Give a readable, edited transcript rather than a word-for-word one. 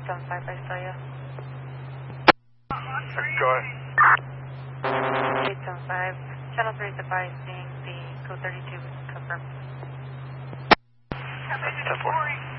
875, I saw you. Go ahead. 875, Channel 3 is advising the code 32 confirmed. That's 10-4.